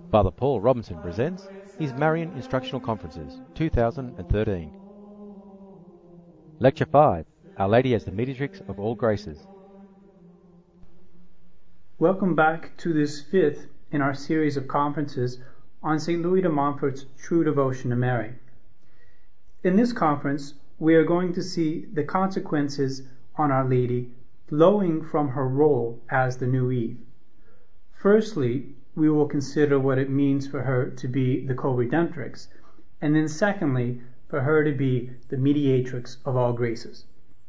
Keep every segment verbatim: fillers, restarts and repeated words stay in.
Father Paul Robinson presents his Marian Instructional Conferences two thousand thirteen. Lecture five, Our Lady as the Mediatrix of All Graces. Welcome back to this fifth in our series of conferences on Saint Louis de Montfort's True Devotion to Mary. In this conference, we are going to see the consequences on Our Lady flowing from her role as the new Eve. Firstly, we will consider what it means for her to be the co-redemptrix, and then secondly, for her to be the mediatrix of all graces.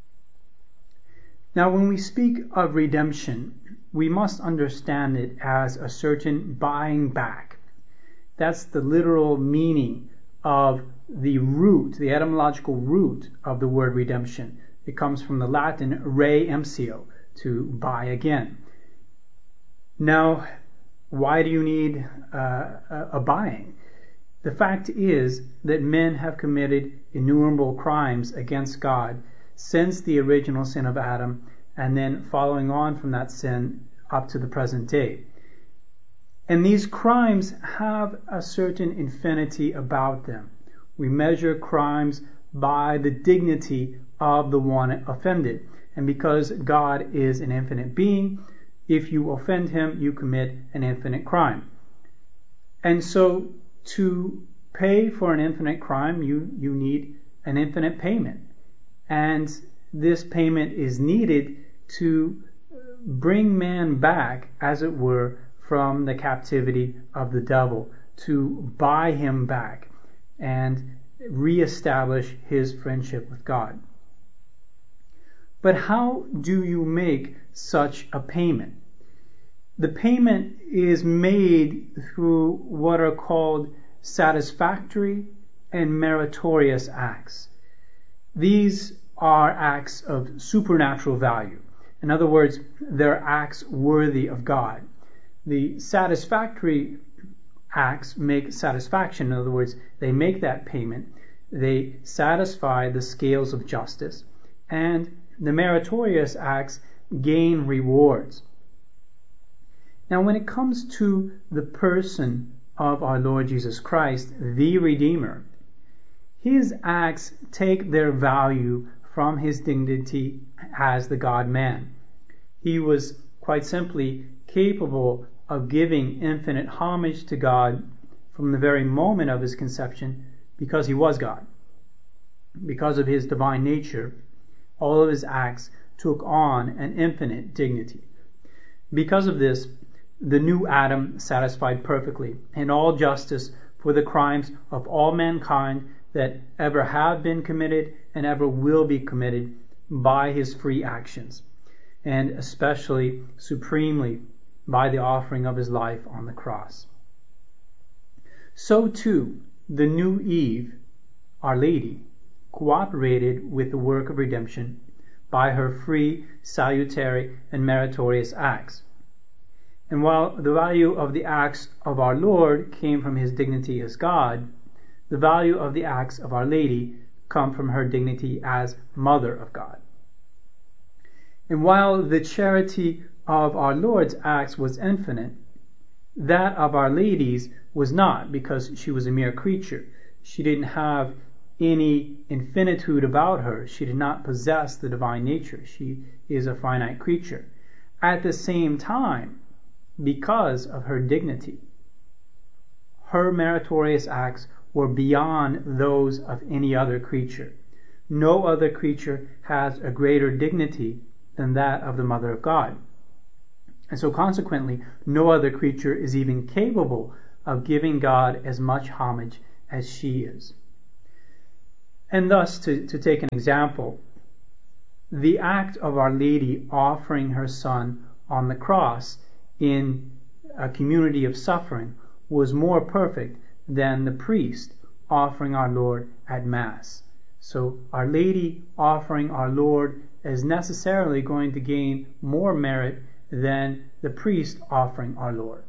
Now, when we speak of redemption, we must understand it as a certain buying back. That's the literal meaning of the root, the etymological root of the word redemption. It comes from the Latin re-emptio, to buy again. Now, why do you need uh, a buying? The fact is that men have committed innumerable crimes against God since the original sin of Adam, and then following on from that sin up to the present day. And these crimes have a certain infinity about them. We measure crimes by the dignity of the one offended. And because God is an infinite being, if you offend him, you commit an infinite crime. And so to pay for an infinite crime, you, you need an infinite payment. And this payment is needed to bring man back, as it were, from the captivity of the devil, to buy him back and reestablish his friendship with God. But how do you make such a payment? The payment is made through what are called satisfactory and meritorious acts. These are acts of supernatural value. In other words, they're acts worthy of God. The satisfactory acts make satisfaction. In other words, they make that payment. They satisfy the scales of justice. And the meritorious acts gain rewards. Now, when it comes to the person of our Lord Jesus Christ, the Redeemer, his acts take their value from his dignity as the God-man. He was quite simply capable of giving infinite homage to God from the very moment of his conception, because he was God. Because of his divine nature, all of his acts took on an infinite dignity. Because of this, the new Adam satisfied perfectly in all justice for the crimes of all mankind that ever have been committed and ever will be committed by his free actions, and especially supremely by the offering of his life on the cross. So too, the new Eve, Our Lady, cooperated with the work of redemption by her free, salutary, and meritorious acts. And while the value of the acts of our Lord came from his dignity as God, the value of the acts of Our Lady come from her dignity as Mother of God. And while the charity of our Lord's acts was infinite, that of Our Lady's was not, because she was a mere creature. She didn't have any infinitude about her. She did not possess the divine nature. She is a finite creature. At the same time, because of her dignity, her meritorious acts were beyond those of any other creature. No other creature has a greater dignity than that of the Mother of God. And so consequently, no other creature is even capable of giving God as much homage as she is. And thus, to, to take an example, the act of Our Lady offering her Son on the cross in a community of suffering was more perfect than the priest offering our Lord at Mass. So Our Lady offering our Lord is necessarily going to gain more merit than the priest offering our Lord.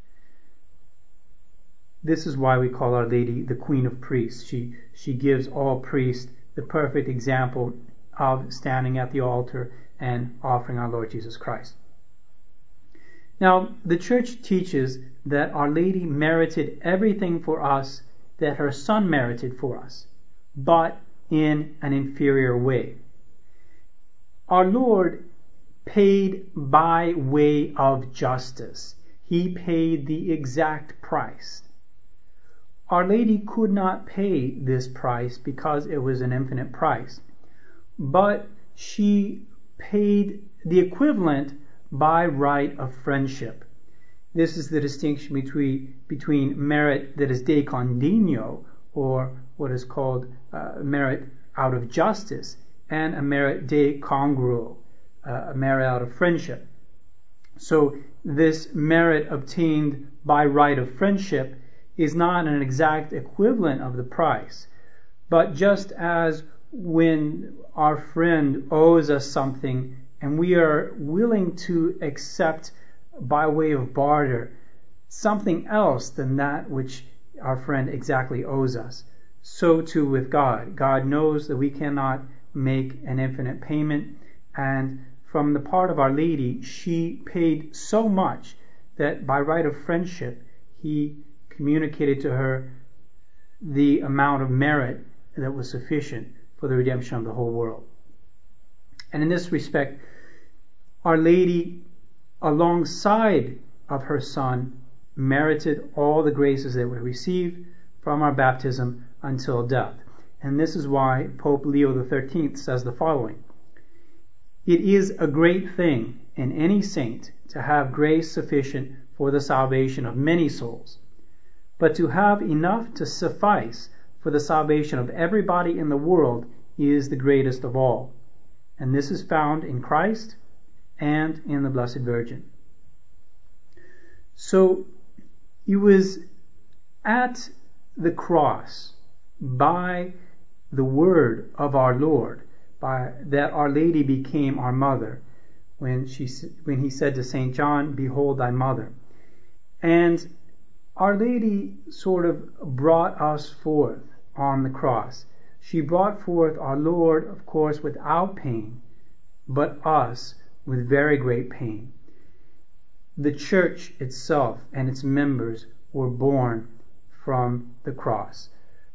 This is why we call Our Lady the Queen of Priests. She, she gives all priests the perfect example of standing at the altar and offering our Lord Jesus Christ. Now, the Church teaches that Our Lady merited everything for us that her Son merited for us, but in an inferior way. Our Lord paid by way of justice. He paid the exact price. Our Lady could not pay this price because it was an infinite price, but she paid the equivalent by right of friendship. This is the distinction between, between merit that is de condigno, or what is called uh, merit out of justice, and a merit de congruo, uh, a merit out of friendship. So this merit obtained by right of friendship is not an exact equivalent of the price, but just as when our friend owes us something and we are willing to accept by way of barter something else than that which our friend exactly owes us, so too with God. God knows that we cannot make an infinite payment, and from the part of Our Lady, she paid so much that by right of friendship, He communicated to her the amount of merit that was sufficient for the redemption of the whole world. And in this respect, Our Lady, alongside of her Son, merited all the graces that we receive from our baptism until death. And this is why Pope Leo the thirteenth says the following: "It is a great thing in any saint to have grace sufficient for the salvation of many souls, but to have enough to suffice for the salvation of everybody in the world is the greatest of all. And this is found in Christ and in the Blessed Virgin." So it was at the cross, by the word of our Lord, by that Our Lady became our mother, when she when he said to Saint John, "Behold thy mother." And Our Lady sort of brought us forth on the cross. She brought forth our Lord, of course, without pain, but us with very great pain. The Church itself and its members were born from the cross.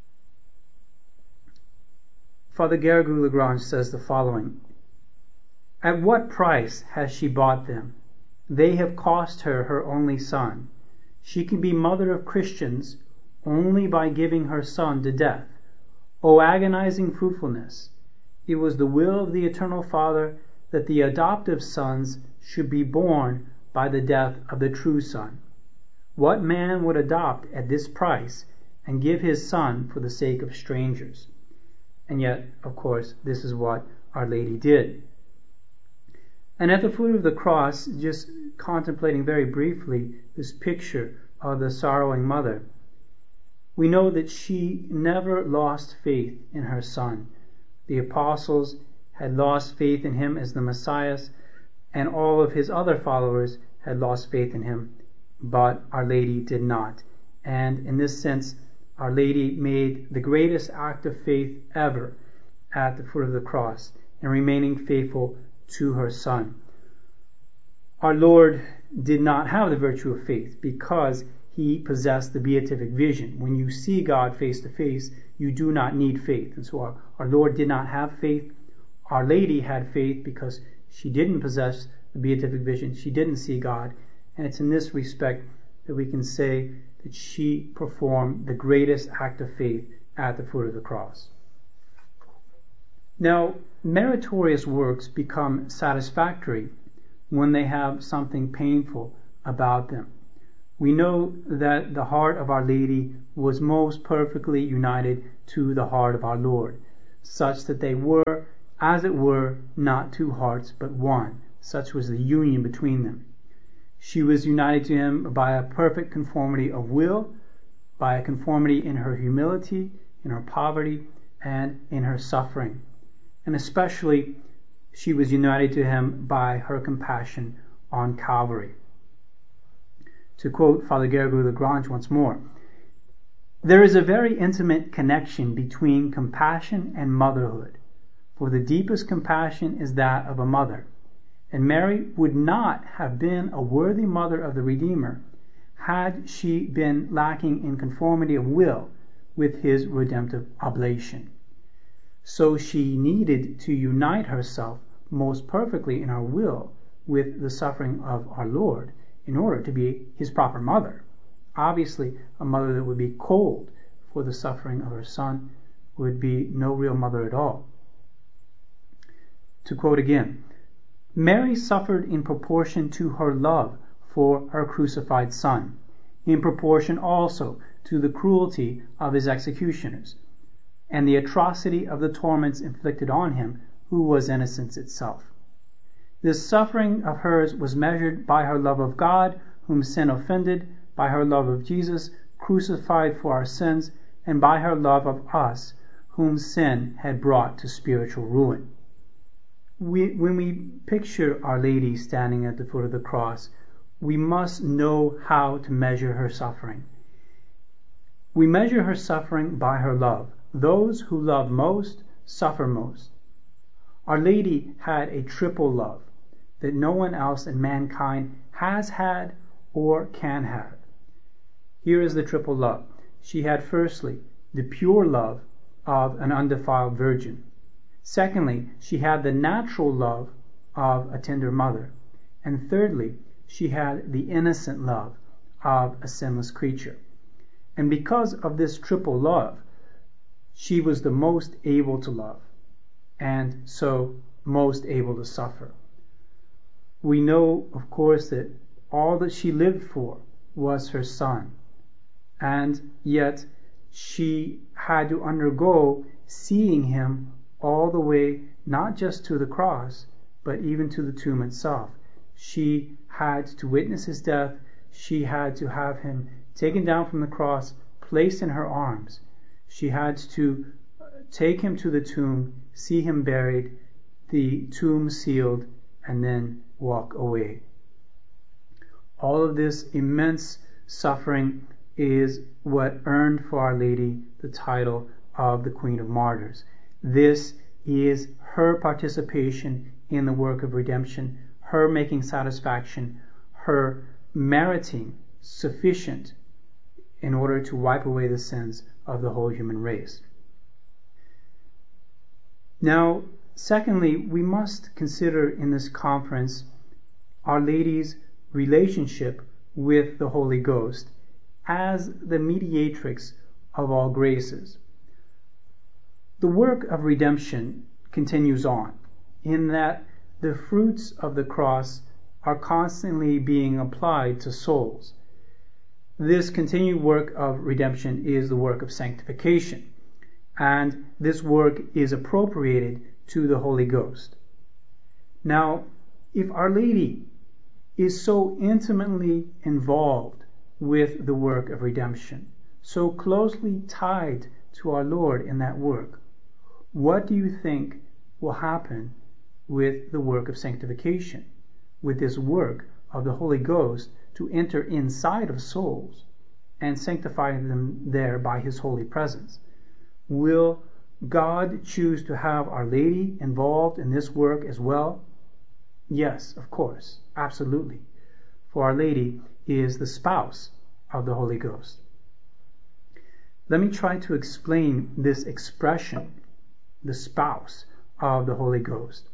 Father Garrigou-Lagrange says the following: "At what price has she bought them? They have cost her her only Son. She can be mother of Christians only by giving her Son to death. O agonizing fruitfulness! It was the will of the Eternal Father that the adoptive sons should be born by the death of the true Son. What man would adopt at this price and give his son for the sake of strangers?" And yet, of course, this is what Our Lady did. And at the foot of the cross, just contemplating very briefly this picture of the sorrowing mother, we know that she never lost faith in her Son. The apostles had lost faith in him as the Messiah, and all of his other followers had lost faith in him, but Our Lady did not. And in this sense, Our Lady made the greatest act of faith ever at the foot of the cross, in remaining faithful to her Son. Our Lord did not have the virtue of faith because he possessed the beatific vision. When you see God face to face, you do not need faith. And so our, our Lord did not have faith. Our Lady had faith because she didn't possess the beatific vision. She didn't see God. And it's in this respect that we can say that she performed the greatest act of faith at the foot of the cross. Now, meritorious works become satisfactory when they have something painful about them. We know that the heart of Our Lady was most perfectly united to the heart of our Lord, such that they were, as it were, not two hearts but one. Such was the union between them. She was united to him by a perfect conformity of will, by a conformity in her humility, in her poverty, and in her suffering. And especially, she was united to him by her compassion on Calvary. To quote Father Garrigou-Lagrange once more, "There is a very intimate connection between compassion and motherhood, for the deepest compassion is that of a mother. And Mary would not have been a worthy mother of the Redeemer had she been lacking in conformity of will with his redemptive oblation. So she needed to unite herself most perfectly in her will with the suffering of our Lord in order to be his proper mother. Obviously, a mother that would be cold for the suffering of her son would be no real mother at all. To quote again, Mary suffered in proportion to her love for her crucified son, in proportion also to the cruelty of his executioners, and the atrocity of the torments inflicted on him who was innocence itself. This suffering of hers was measured by her love of God, whom sin offended, by her love of Jesus, crucified for our sins, and by her love of us, whom sin had brought to spiritual ruin. We, when we picture Our Lady standing at the foot of the cross, we must know how to measure her suffering. We measure her suffering by her love. Those who love most suffer most. Our Lady had a triple love that no one else in mankind has had or can have. Here is the triple love. She had firstly the pure love of an undefiled virgin. Secondly, she had the natural love of a tender mother. And thirdly, she had the innocent love of a sinless creature. And because of this triple love, she was the most able to love, and so most able to suffer. We know, of course, that all that she lived for was her son, and yet she had to undergo seeing him all the way, not just to the cross, but even to the tomb itself. She had to witness his death. She had to have him taken down from the cross, placed in her arms. She had to take him to the tomb, see him buried, the tomb sealed, and then walk away. All of this immense suffering is what earned for Our Lady the title of the Queen of Martyrs. This is her participation in the work of redemption, her making satisfaction, her meriting sufficient in order to wipe away the sins of the whole human race. Now, secondly, we must consider in this conference Our Lady's relationship with the Holy Ghost as the mediatrix of all graces. The work of redemption continues on, in that the fruits of the cross are constantly being applied to souls. This continued work of redemption is the work of sanctification, and this work is appropriated to the Holy Ghost. Now, if Our Lady is so intimately involved with the work of redemption, so closely tied to our Lord in that work, what do you think will happen with the work of sanctification, with this work of the Holy Ghost to enter inside of souls and sanctify them there by his holy presence? Will God choose to have Our Lady involved in this work as well? Yes, of course, absolutely. For Our Lady is the spouse of the Holy Ghost. Let me try to explain this expression, the spouse of the Holy Ghost.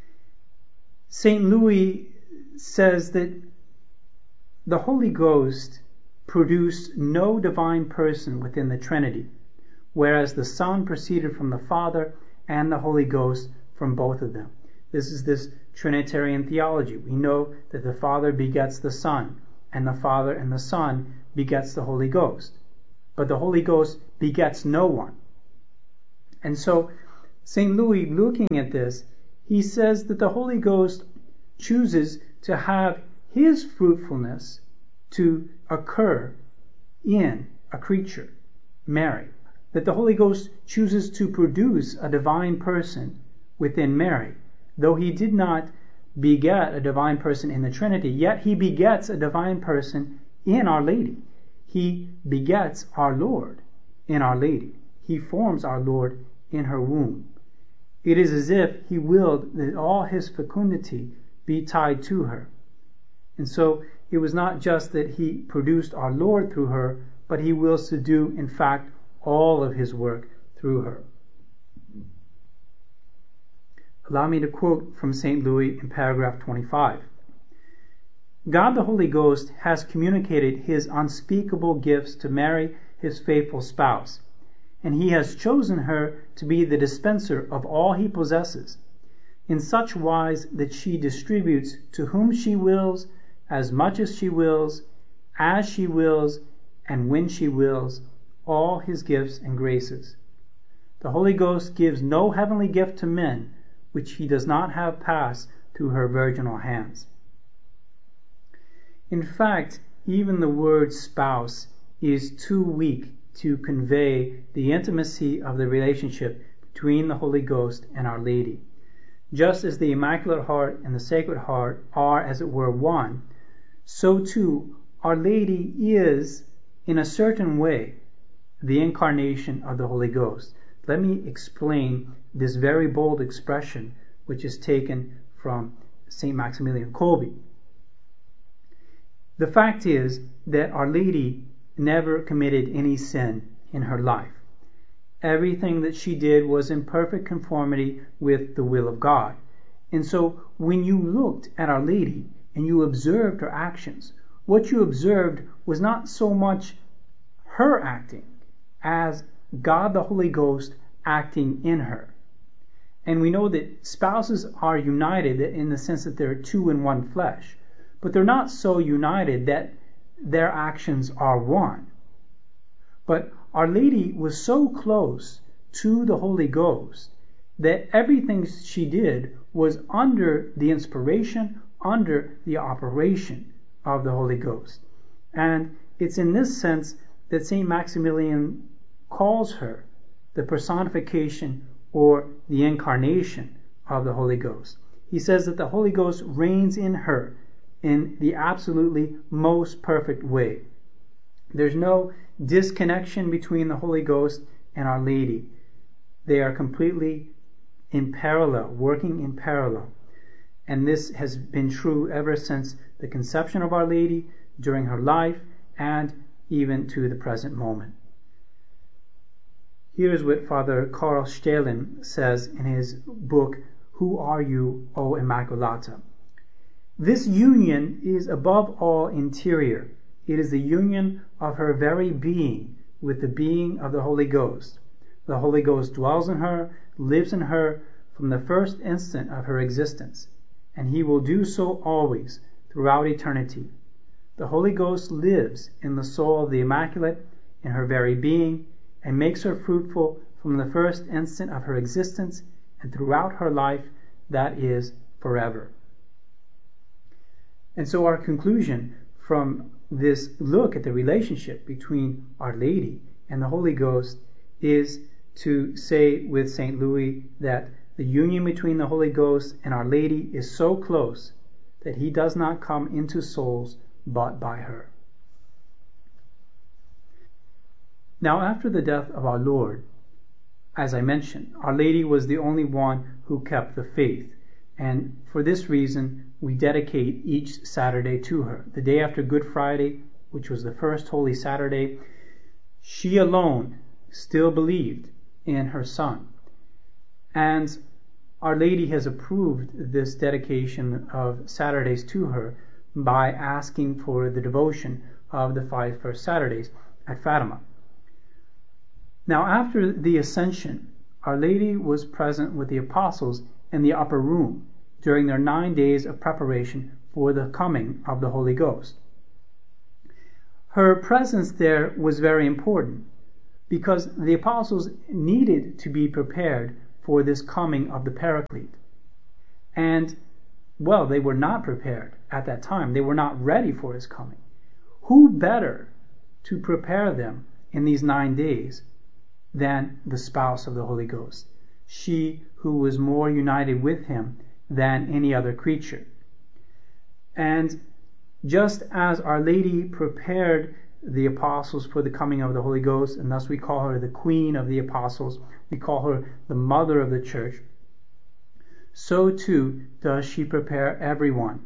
Saint Louis says that the Holy Ghost produced no divine person within the Trinity, whereas the Son proceeded from the Father and the Holy Ghost from both of them. This is this Trinitarian theology. We know that the Father begets the Son, and the Father and the Son begets the Holy Ghost. But the Holy Ghost begets no one. And so Saint Louis, looking at this, he says that the Holy Ghost chooses to have his fruitfulness to occur in a creature, Mary. That the Holy Ghost chooses to produce a divine person within Mary. Though he did not beget a divine person in the Trinity, yet he begets a divine person in Our Lady. He begets our Lord in Our Lady. He forms our Lord in her womb. It is as if he willed that all his fecundity be tied to her. And so it was not just that he produced our Lord through her, but he wills to do, in fact, all of his work through her. Allow me to quote from Saint Louis in paragraph twenty-five. God the Holy Ghost has communicated his unspeakable gifts to Mary, his faithful spouse, and he has chosen her to be the dispenser of all he possesses, in such wise that she distributes to whom she wills, as much as she wills, as she wills, and when she wills, all his gifts and graces. The Holy Ghost gives no heavenly gift to men which he does not have pass through her virginal hands. In fact, even the word spouse is too weak to convey the intimacy of the relationship between the Holy Ghost and Our Lady. Just as the Immaculate Heart and the Sacred Heart are, as it were, one, so too Our Lady is, in a certain way, the incarnation of the Holy Ghost. Let me explain this very bold expression, which is taken from Saint Maximilian Kolbe. The fact is that Our Lady never committed any sin in her life. Everything that she did was in perfect conformity with the will of God. And so when you looked at Our Lady and you observed her actions, what you observed was not so much her acting as God the Holy Ghost acting in her. And we know that spouses are united in the sense that they're two in one flesh, but they're not so united that their actions are one. But Our Lady was so close to the Holy Ghost that everything she did was under the inspiration, under the operation of the Holy Ghost. And it's in this sense that Saint Maximilian calls her the personification or the incarnation of the Holy Ghost. He says that the Holy Ghost reigns in her in the absolutely most perfect way. There's no disconnection between the Holy Ghost and Our Lady. They are completely in parallel, working in parallel. And this has been true ever since the conception of Our Lady, during her life, and even to the present moment. Here's what Father Karl Stehlen says in his book, Who Are You, O Immaculata? This union is above all interior. It is the union of her very being with the being of the Holy Ghost. The Holy Ghost dwells in her, lives in her from the first instant of her existence, and he will do so always throughout eternity. The Holy Ghost lives in the soul of the Immaculate, in her very being, and makes her fruitful from the first instant of her existence and throughout her life, that is, forever. And so our conclusion from this look at the relationship between Our Lady and the Holy Ghost is to say with Saint Louis that the union between the Holy Ghost and Our Lady is so close that he does not come into souls but by her. Now, after the death of our Lord, as I mentioned, Our Lady was the only one who kept the faith, and for this reason we dedicate each Saturday to her. The day after Good Friday, which was the first Holy Saturday, she alone still believed in her Son. And Our Lady has approved this dedication of Saturdays to her by asking for the devotion of the five first Saturdays at Fatima. Now, after the Ascension, Our Lady was present with the apostles in the upper room during their nine days of preparation for the coming of the Holy Ghost. Her presence there was very important because the apostles needed to be prepared for this coming of the Paraclete. And, well, they were not prepared at that time. They were not ready for his coming. Who better to prepare them in these nine days than the spouse of the Holy Ghost, she who was more united with him than any other creature? And just as Our Lady prepared the apostles for the coming of the Holy Ghost, and thus we call her the Queen of the Apostles, we call her the Mother of the Church, so too does she prepare everyone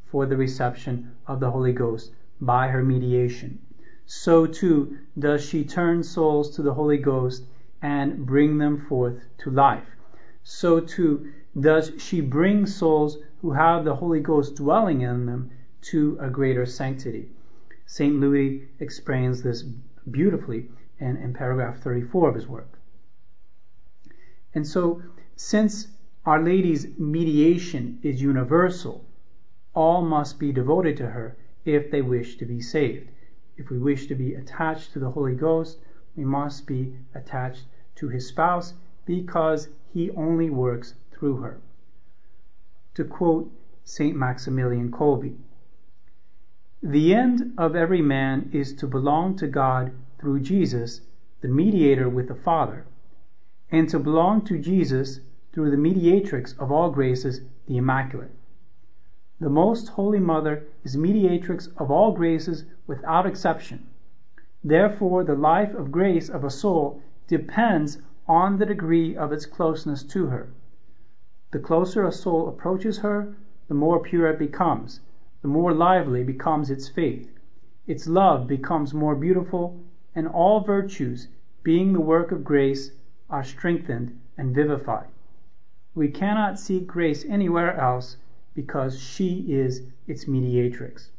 for the reception of the Holy Ghost by her mediation. So too does she turn souls to the Holy Ghost and bring them forth to life. So too does she bring souls who have the Holy Ghost dwelling in them to a greater sanctity. Saint Louis explains this beautifully in, in paragraph thirty-four of his work. And so, since Our Lady's mediation is universal, all must be devoted to her if they wish to be saved. If we wish to be attached to the Holy Ghost, we must be attached to his spouse, because he only works through her. To quote Saint Maximilian Kolbe, "The end of every man is to belong to God through Jesus, the mediator with the Father, and to belong to Jesus through the mediatrix of all graces, the Immaculate. The Most Holy Mother is mediatrix of all graces without exception. Therefore, the life of grace of a soul depends on the degree of its closeness to her. The closer a soul approaches her, the more pure it becomes, the more lively becomes its faith. Its love becomes more beautiful, and all virtues, being the work of grace, are strengthened and vivified. We cannot seek grace anywhere else, because she is its mediatrix."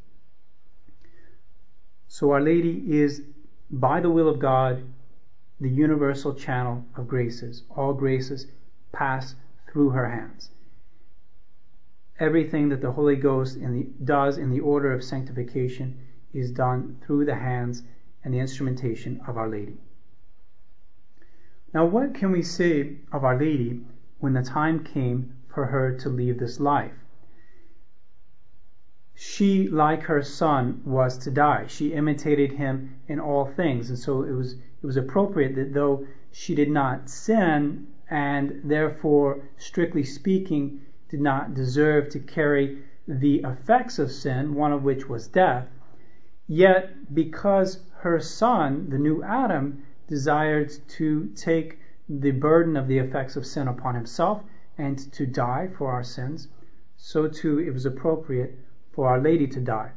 So Our Lady is, by the will of God, the universal channel of graces. All graces pass through her hands. Everything that the Holy Ghost in the, does in the order of sanctification is done through the hands and the instrumentation of Our Lady. Now, what can we say of Our Lady when the time came for her to leave this life? She, like her son, was to die. She imitated him in all things, and so it was it was appropriate that though she did not sin, and therefore, strictly speaking, did not deserve to carry the effects of sin, one of which was death, yet because her son, the new Adam, desired to take the burden of the effects of sin upon himself and to die for our sins, so too it was appropriate for Our Lady to die.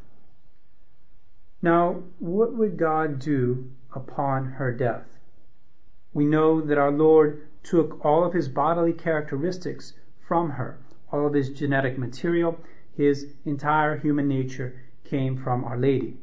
Now, what would God do upon her death? We know that our Lord took all of his bodily characteristics from her, all of his genetic material, his entire human nature came from Our Lady.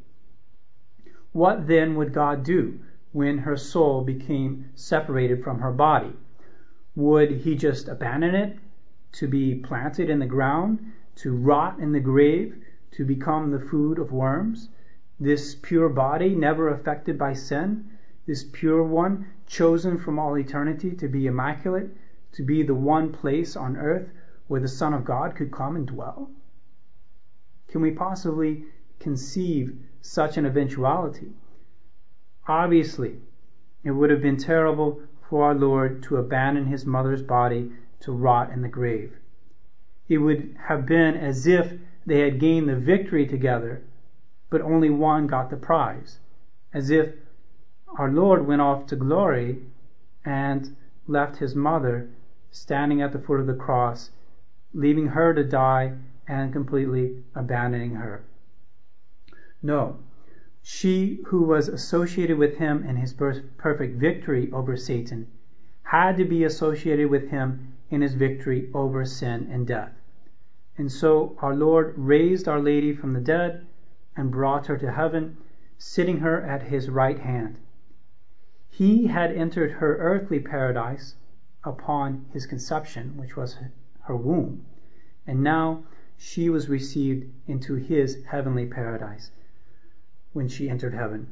What then would God do when her soul became separated from her body? Would he just abandon it to be planted in the ground, to rot in the grave, to become the food of worms? This pure body, never affected by sin, this pure one, chosen from all eternity to be immaculate, to be the one place on earth where the Son of God could come and dwell? Can we possibly conceive such an eventuality? Obviously, it would have been terrible for our Lord to abandon his mother's body to rot in the grave. It would have been as if they had gained the victory together, but only one got the prize. As if our Lord went off to glory and left his mother standing at the foot of the cross, leaving her to die and completely abandoning her. No. She who was associated with him in his perfect victory over Satan had to be associated with him in his victory over sin and death. And so our Lord raised Our Lady from the dead and brought her to heaven, sitting her at his right hand. He had entered her earthly paradise upon his conception, which was her womb, and now she was received into his heavenly paradise when she entered heaven.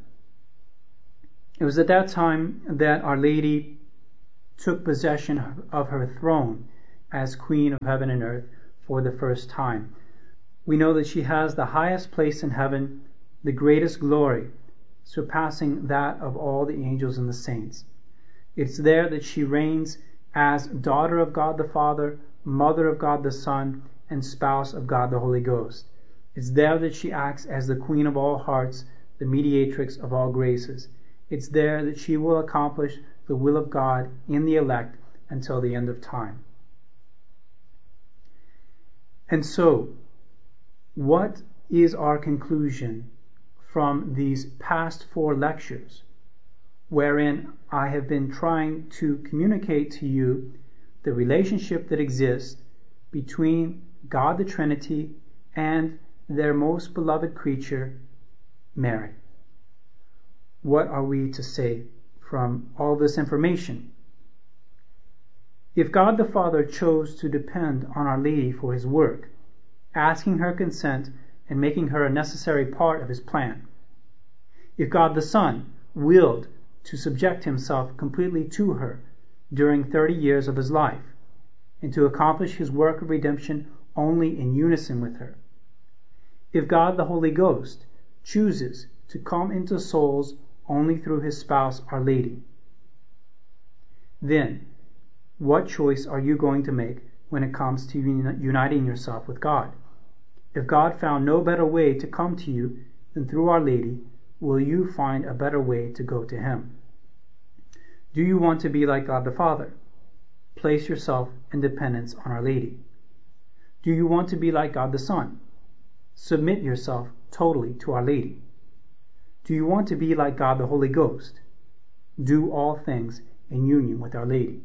It was at that time that Our Lady took possession of her throne as Queen of heaven and earth for the first time. We know that she has the highest place in heaven, the greatest glory, surpassing that of all the angels and the saints. It's there that she reigns as daughter of God the Father, mother of God the Son, and spouse of God the Holy Ghost. It's there that she acts as the Queen of all hearts, the mediatrix of all graces. It's there that she will accomplish the will of God in the elect until the end of time. And so, what is our conclusion from these past four lectures, wherein I have been trying to communicate to you the relationship that exists between God the Trinity and their most beloved creature, Mary? What are we to say from all this information? If God the Father chose to depend on Our Lady for His work, asking her consent and making her a necessary part of His plan, if God the Son willed to subject Himself completely to her during thirty years of His life, and to accomplish His work of redemption only in unison with her, if God the Holy Ghost chooses to come into souls only through His spouse, Our Lady, then what choice are you going to make when it comes to uniting yourself with God? If God found no better way to come to you than through Our Lady, will you find a better way to go to Him? Do you want to be like God the Father? Place yourself in dependence on Our Lady. Do you want to be like God the Son? Submit yourself totally to Our Lady. Do you want to be like God the Holy Ghost? Do all things in union with Our Lady.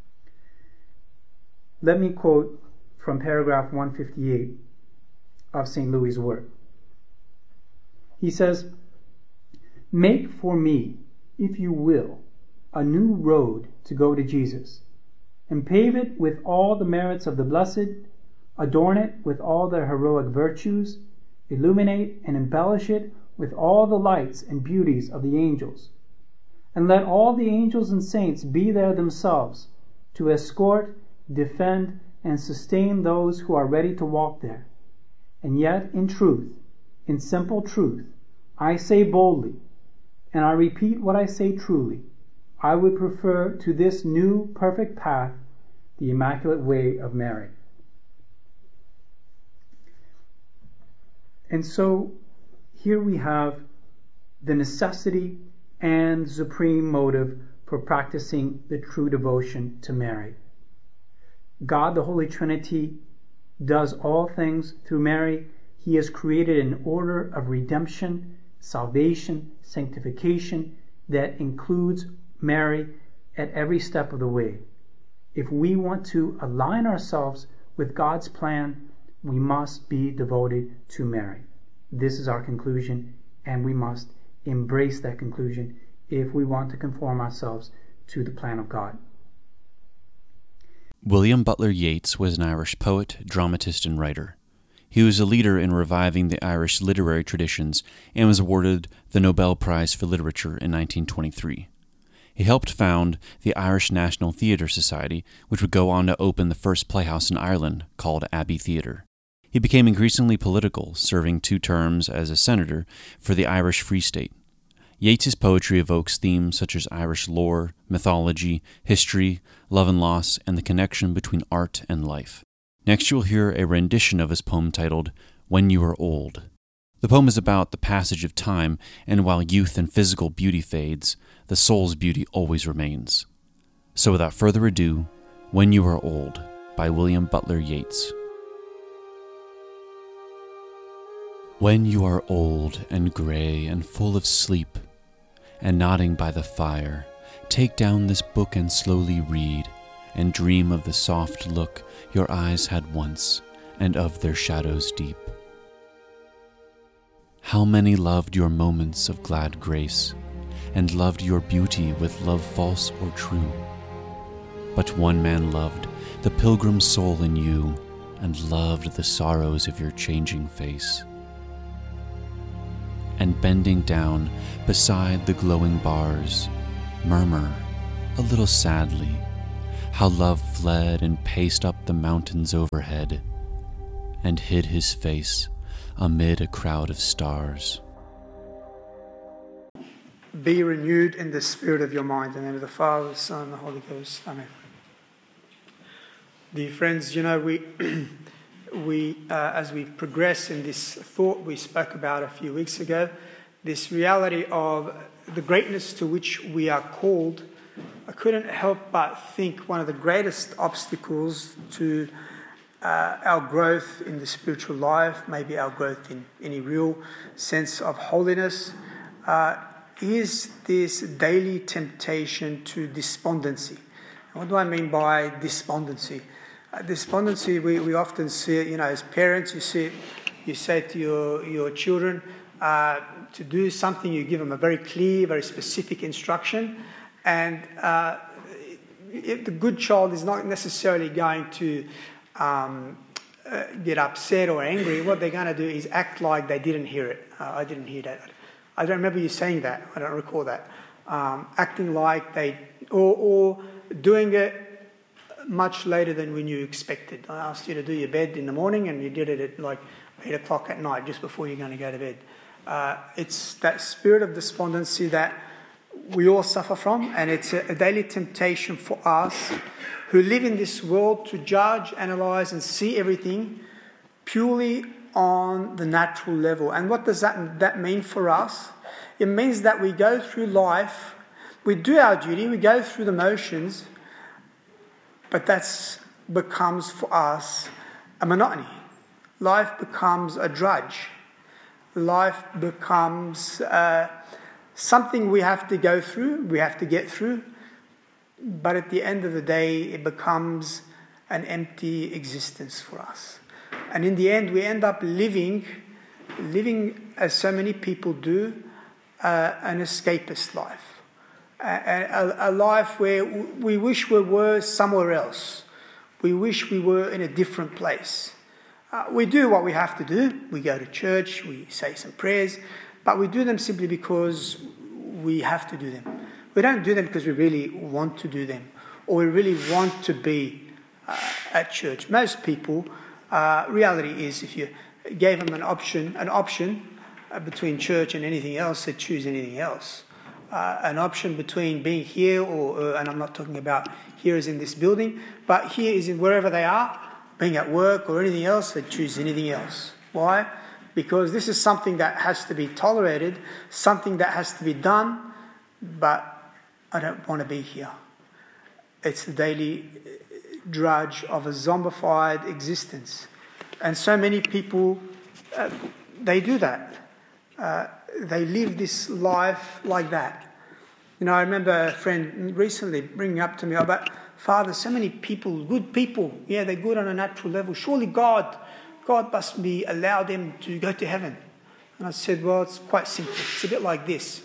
Let me quote from paragraph one fifty-eight of Saint Louis' work. He says, "Make for me, if you will, a new road to go to Jesus, and pave it with all the merits of the blessed, adorn it with all their heroic virtues, illuminate and embellish it with all the lights and beauties of the angels, and let all the angels and saints be there themselves to escort, defend, and sustain those who are ready to walk there. And yet, in truth, in simple truth, I say boldly, and I repeat what I say truly, I would prefer to this new perfect path the Immaculate Way of Mary." And so here we have the necessity and supreme motive for practicing the true devotion to Mary. God, the Holy Trinity, does all things through Mary. He has created an order of redemption, salvation, sanctification that includes Mary at every step of the way. If we want to align ourselves with God's plan, we must be devoted to Mary. This is our conclusion, and we must embrace that conclusion if we want to conform ourselves to the plan of God. William Butler Yeats was an Irish poet, dramatist, and writer. He was a leader in reviving the Irish literary traditions and was awarded the Nobel Prize for Literature in nineteen twenty-three. He helped found the Irish National Theatre Society, which would go on to open the first playhouse in Ireland called Abbey Theatre. He became increasingly political, serving two terms as a senator for the Irish Free State. Yeats's poetry evokes themes such as Irish lore, mythology, history, love and loss, and the connection between art and life. Next you'll hear a rendition of his poem titled When You Are Old. The poem is about the passage of time, and while youth and physical beauty fades, the soul's beauty always remains. So without further ado, When You Are Old by William Butler Yeats. When you are old and gray and full of sleep, and nodding by the fire, take down this book and slowly read, and dream of the soft look your eyes had once, and of their shadows deep. How many loved your moments of glad grace, and loved your beauty with love false or true? But one man loved the pilgrim soul in you, and loved the sorrows of your changing face. And bending down beside the glowing bars, murmur, a little sadly, how love fled and paced up the mountains overhead, and hid his face amid a crowd of stars. Be renewed in the spirit of your mind. In the name of the Father, the Son, and the Holy Ghost. Amen. Dear friends, you know, we, we uh, as we progress in this thought we spoke about a few weeks ago, this reality of the greatness to which we are called, I couldn't help but think one of the greatest obstacles to uh, our growth in the spiritual life, maybe our growth in any real sense of holiness, uh, is this daily temptation to despondency. What do I mean by despondency? Uh, despondency, we, we often see it, you know, as parents, you see it, you say to your, your children uh, to do something, you give them a very clear, very specific instruction, and uh, it, the good child is not necessarily going to um, uh, get upset or angry. What they're going to do is act like they didn't hear it. Uh, I didn't hear that. I don't remember you saying that. I don't recall that. Um, acting like they, or, or doing it much later than when you expected. I asked you to do your bed in the morning and you did it at like eight o'clock at night, just before you're going to go to bed. Uh, it's that spirit of despondency that we all suffer from, and it's a, a daily temptation for us who live in this world to judge, analyse and see everything purely on the natural level. And what does that, that mean for us? It means that we go through life, we do our duty, we go through the motions, but that becomes for us a monotony. Life becomes a drudge. Life becomes uh, something we have to go through, we have to get through, but at the end of the day, it becomes an empty existence for us. And in the end, we end up living, living as so many people do, uh, an escapist life. A, a, a life where we wish we were somewhere else. We wish we were in a different place. Uh, we do what we have to do. We go to church, we say some prayers, but we do them simply because we have to do them. We don't do them because we really want to do them, or we really want to be uh, at church. Most people, uh, reality is, if you gave them an option, an option uh, between church and anything else, they'd choose anything else. Uh, an option between being here, or uh, and I'm not talking about here is in this building, but here is in wherever they are, being at work or anything else, they'd choose anything else. Why? Because this is something that has to be tolerated, something that has to be done, but I don't want to be here. It's the daily drudge of a zombified existence. And so many people, uh, they do that. Uh, they live this life like that. You know, I remember a friend recently bringing up to me about, Father, so many people, good people, yeah, they're good on a natural level. Surely God, God must be allow them to go to heaven. And I said, well, it's quite simple. It's a bit like this.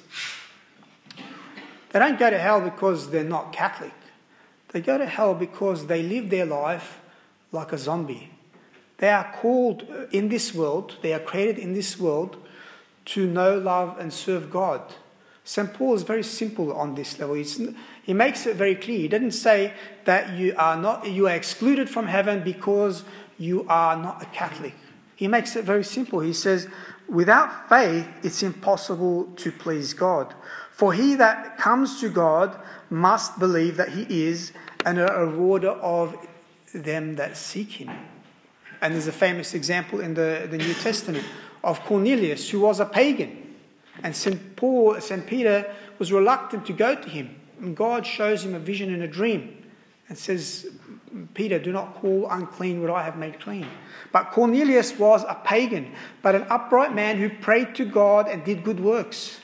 They don't go to hell because they're not Catholic. They go to hell because they live their life like a zombie. They are called in this world, they are created in this world to know, love and serve God. Saint Paul is very simple on this level. It's, he makes it very clear. He doesn't say that you are not you are excluded from heaven because you are not a Catholic. He makes it very simple. He says, without faith, it's impossible to please God. For he that comes to God must believe that he is, and a rewarder of them that seek him. And there's a famous example in the, the New Testament of Cornelius, who was a pagan. And Saint Paul, Saint Peter was reluctant to go to him. And God shows him a vision in a dream and says, Peter, do not call unclean what I have made clean. But Cornelius was a pagan, but an upright man who prayed to God and did good works.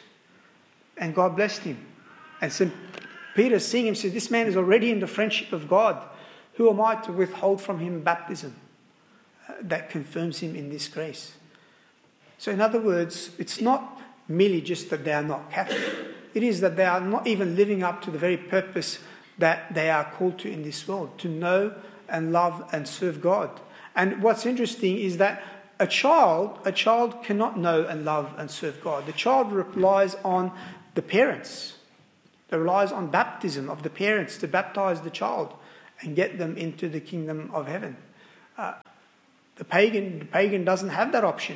And God blessed him. And Saint Peter, seeing him, said, this man is already in the friendship of God. Who am I to withhold from him baptism? Uh, that confirms him in this grace. So in other words, it's not merely just that they are not Catholic. It is that they are not even living up to the very purpose that they are called to in this world, to know and love and serve God. And what's interesting is that a child, a child cannot know and love and serve God. The child relies on the parents. It relies on baptism of the parents to baptize the child and get them into the kingdom of heaven. Uh, the pagan, the pagan doesn't have that option.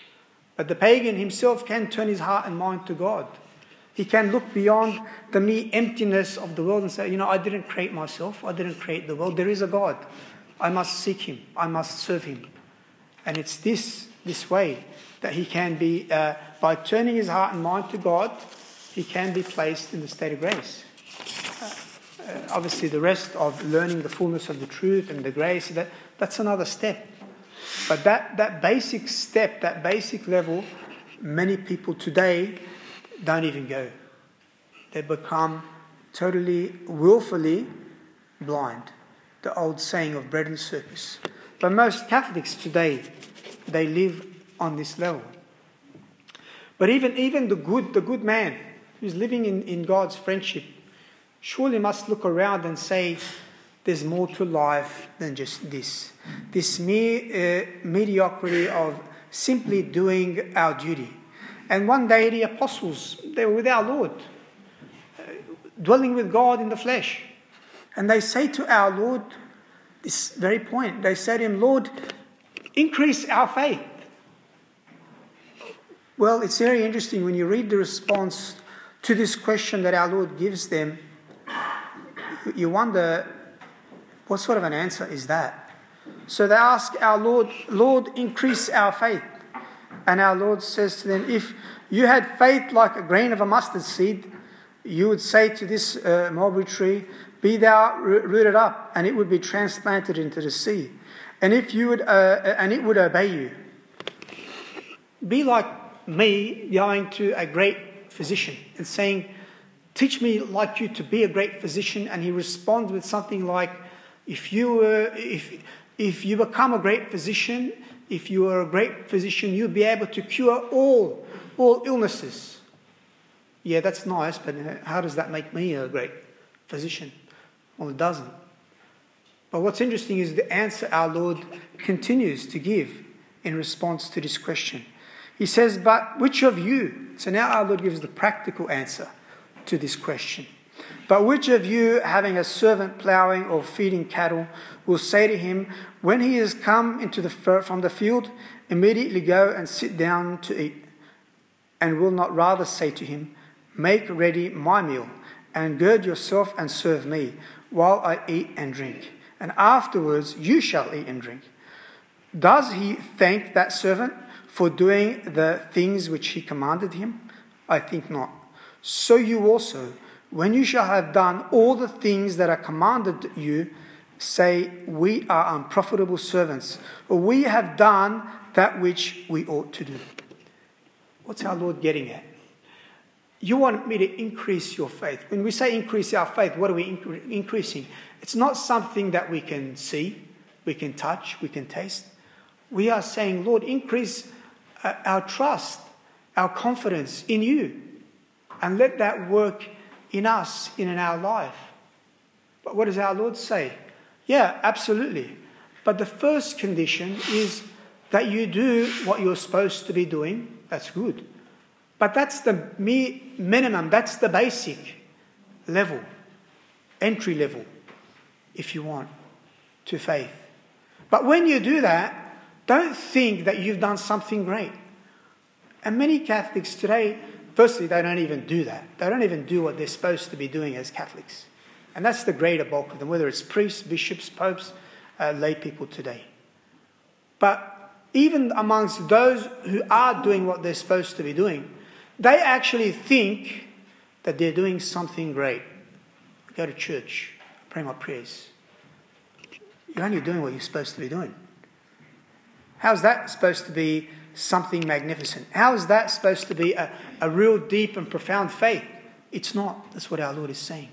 But the pagan himself can turn his heart and mind to God. He can look beyond the mere emptiness of the world and say, you know, I didn't create myself. I didn't create the world. There is a God. I must seek him. I must serve him. And it's this, this way that he can be, uh, by turning his heart and mind to God, he can be placed in the state of grace. Uh, obviously the rest of learning the fullness of the truth and the grace, that, that's another step. But that, that basic step, that basic level, many people today don't even go. They become totally, willfully blind. The old saying of bread and circus. But most Catholics today, they live on this level. But even, even the good, the good man who's living in, in God's friendship surely must look around and say, there's more to life than just this. This mere uh, mediocrity of simply doing our duty. And one day the apostles, they were with our Lord, uh, dwelling with God in the flesh. And they say to our Lord this very point. They say to him, Lord, increase our faith. Well, it's very interesting when you read the response to this question that our Lord gives them. You wonder, what sort of an answer is that? So they ask our Lord, Lord, increase our faith. And our Lord says to them, if you had faith like a grain of a mustard seed, you would say to this uh, mulberry tree, be thou rooted up, and it would be transplanted into the sea. And if you would, uh, and it would obey you. Be like me going to a great physician and saying, teach me like you to be a great physician. And he responds with something like, if you were, if if you become a great physician, if you are a great physician, you'll be able to cure all all illnesses. Yeah, that's nice, but how does that make me a great physician? Well, it doesn't. But what's interesting is the answer our Lord continues to give in response to this question. He says, but which of you? So now our Lord gives the practical answer to this question. But which of you, having a servant ploughing or feeding cattle, will say to him, when he has come into the from the field, immediately go and sit down to eat? And will not rather say to him, make ready my meal, and gird yourself and serve me, while I eat and drink, and afterwards you shall eat and drink? Does he thank that servant for doing the things which he commanded him? I think not. So you also, when you shall have done all the things that are commanded you, say, we are unprofitable servants, or we have done that which we ought to do. What's our Lord getting at? You want me to increase your faith. When we say increase our faith, what are we incre- increasing? It's not something that we can see, we can touch, we can taste. We are saying, Lord, increase uh, our trust, our confidence in you, and let that work in us, in our life. But what does our Lord say? Yeah, absolutely. But the first condition is that you do what you're supposed to be doing. That's good. But that's the mere minimum. That's the basic level, entry level, if you want, to faith. But when you do that, don't think that you've done something great. And many Catholics today, firstly, they don't even do that. They don't even do what they're supposed to be doing as Catholics. And that's the greater bulk of them, whether it's priests, bishops, popes, uh, lay people today. But even amongst those who are doing what they're supposed to be doing, they actually think that they're doing something great. Go to church, pray my prayers. You're only doing what you're supposed to be doing. How's that supposed to be something magnificent? How is that supposed to be a, a real deep and profound faith? It's not. That's what our Lord is saying.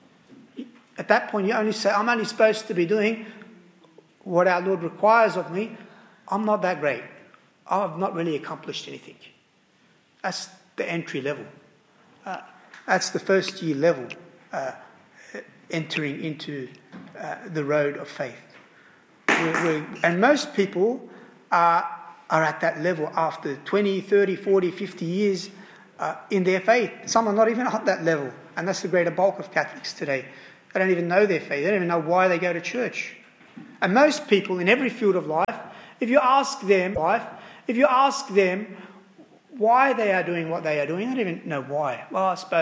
At that point, you only say, I'm only supposed to be doing what our Lord requires of me. I'm not that great. I've not really accomplished anything. That's the entry level. Uh, that's the first year level, uh, entering into uh, the road of faith. We're, we're, and most people are, are at that level after twenty, thirty, forty, fifty years uh, in their faith. Some are not even at that level. And that's the greater bulk of Catholics today. They don't even know their faith. They don't even know why they go to church. And most people in every field of life, if you ask them, life, if you ask them why they are doing what they are doing, they don't even know why. Well, I suppose